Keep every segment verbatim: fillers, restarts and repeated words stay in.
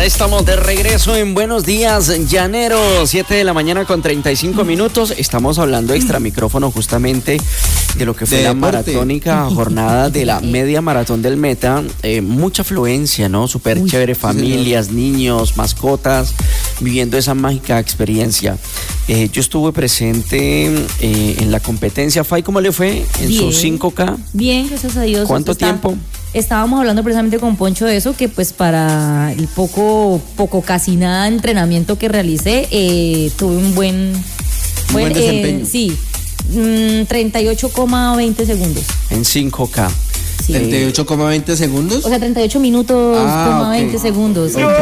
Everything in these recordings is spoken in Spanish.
Estamos de regreso en Buenos Días Llaneros, siete de la mañana con treinta y cinco minutos. Estamos hablando extra micrófono justamente de lo que fue de la deporte. maratónica jornada de la media maratón del Meta. Eh, mucha afluencia, ¿no? Súper chévere, familias, señor. niños, mascotas, viviendo esa mágica experiencia. Eh, yo estuve presente eh, en la competencia. Fay, ¿cómo le fue en Bien. sus cinco K? Bien, gracias a Dios. ¿Cuánto Está, tiempo? Estábamos hablando precisamente con Poncho de eso, que pues para el poco, poco casi nada de entrenamiento que realicé, eh, tuve un buen, buen buen desempeño. Eh, sí, mmm, treinta y ocho coma veinte segundos. En cinco K. Sí. ¿treinta y ocho coma veinte segundos? O sea, treinta y ocho minutos, Ah, coma ok. veinte segundos. Ok.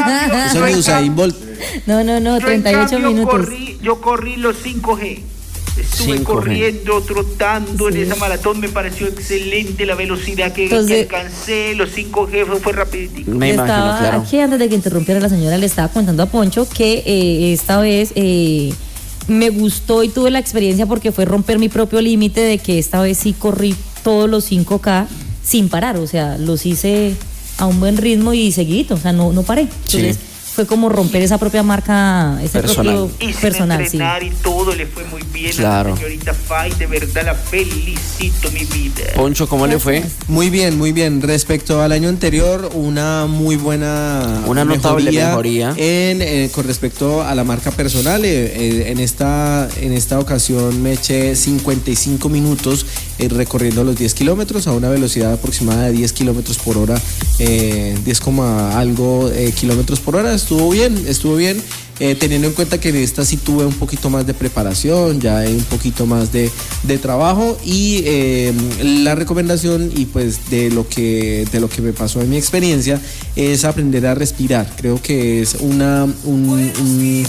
Eso es Usain Bolt. No, no, no, Yo, en treinta y ocho cambio, minutos. Corrí, yo corrí los cinco G. Estuve cinco G. corriendo, trotando Sí. en esa maratón. Me pareció excelente la velocidad que, Entonces- que alcancé. Los cinco G fue, fue rapidito. Me Le imagino, estaba, claro. Aquí antes de que interrumpiera la señora, le estaba contando a Poncho que eh, esta vez eh, me gustó y tuve la experiencia porque fue romper mi propio límite de que esta vez sí corrí todos los cinco K sin parar, o sea, los hice a un buen ritmo y seguidito, o sea, no, no paré. Entonces Sí. fue como romper esa propia marca, ese Personal. propio Y sin personal, sí. entrenar y todo le fue muy bien Claro. a la señorita Fay. De verdad la felicito, mi vida. Poncho, ¿cómo le fue? Muy bien, muy bien. Respecto al año anterior, una muy buena Una notable mejoría. En, eh, con respecto a la marca personal. Eh, eh, en, esta, en esta ocasión me eché cincuenta y cinco minutos eh, recorriendo los diez kilómetros a una velocidad aproximada de diez kilómetros por hora, eh, diez, algo eh, kilómetros por hora. Estuvo bien, estuvo bien. Eh, teniendo en cuenta que en esta sí tuve un poquito más de preparación, ya hay un poquito más de, de trabajo y eh, la recomendación y pues de lo que de lo que me pasó en mi experiencia es aprender a respirar. Creo que es una un, un,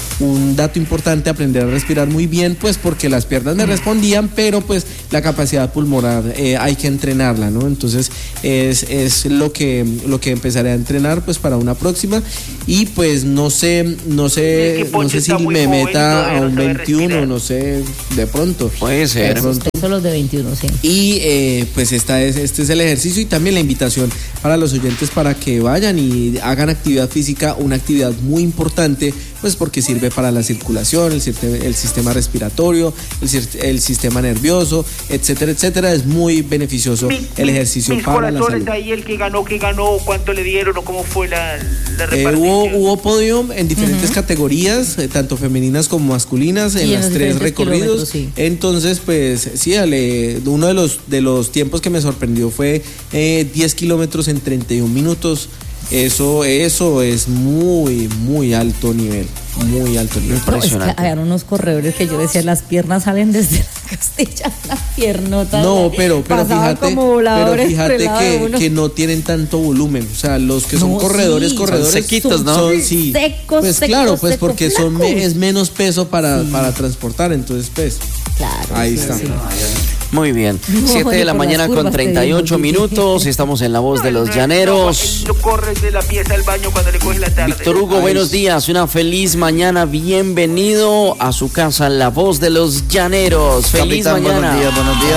un dato importante aprender a respirar muy bien, pues porque las piernas me respondían, pero pues la capacidad pulmonar eh, hay que entrenarla, ¿no? Entonces es, es lo que lo que empezaré a entrenar pues para una próxima y pues no sé no Es sé que no Poncho sé si está muy me joven y meta todavía a no un sabe veintiuno, respirar. no sé, de pronto. Puede ser. De pronto. Son los de veintiuno, sí. Y eh, pues esta es, este es el ejercicio y también la invitación para los oyentes para que vayan y hagan actividad física, una actividad muy importante, pues porque sirve para la circulación, el, sistema, el sistema respiratorio, el, el sistema nervioso, etcétera, etcétera. Es muy beneficioso Mi- el mi- ejercicio mis para la corazones salud. ahí, el que ganó, que ganó, cuánto le dieron o cómo fue la, la Eh, repartición. hubo, hubo podium en diferentes categorías, eh, tanto femeninas como masculinas, en Y en las los tres diferentes recorridos. kilómetros, sí. Entonces, pues sí, Ale, uno de los, de los tiempos que me sorprendió fue eh, diez kilómetros en treinta y un minutos. Eso, eso es muy, muy alto nivel. Muy alto nivel. No, es que Impresionante. habían unos corredores que yo decía, las piernas salen desde la costilla, las piernotas. No, pero, pero pasaban fíjate, como voladores pero por el fíjate lado de que, uno. que no tienen tanto volumen. O sea, los que son No, corredores, sí. corredores. Son sequitos, ¿no? Son, sí. Secos, Pues secos, claro, pues secos, porque son flacos. me- es menos peso para, para transportar. Entonces, pues, Claro, ahí sí, está. sí. Muy bien. No, siete de ni la por las mañana con curvas te treinta y ocho digo, sí. minutos. Estamos en La Voz de los No, Llaneros. No, no corre de la pieza al baño cuando le coge la tarde. Víctor Hugo, Ay, buenos sí. días. Una feliz mañana. Bienvenido a su casa, La Voz de los Llaneros. Feliz Capitán, mañana. buenos días, buenos días.